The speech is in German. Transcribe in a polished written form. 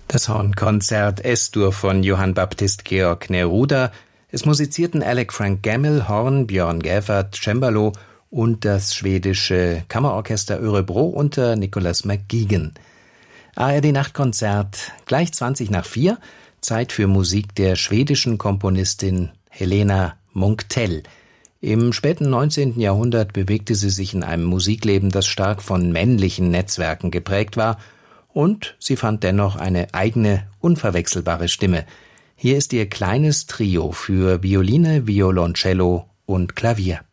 Das Hornkonzert S-Dur von Johann Baptist Georg Neruda. Es musizierten Alec Frank Gammill, Horn, Björn Gäfert, Cembalo und das schwedische Kammerorchester Örebro unter Nicholas McGuigan. ARD-Nachtkonzert gleich 4:20, Zeit für Musik der schwedischen Komponistin Helena Munktell. Im späten 19. Jahrhundert bewegte sie sich in einem Musikleben, das stark von männlichen Netzwerken geprägt war, und sie fand dennoch eine eigene, unverwechselbare Stimme. Hier ist ihr kleines Trio für Violine, Violoncello und Klavier.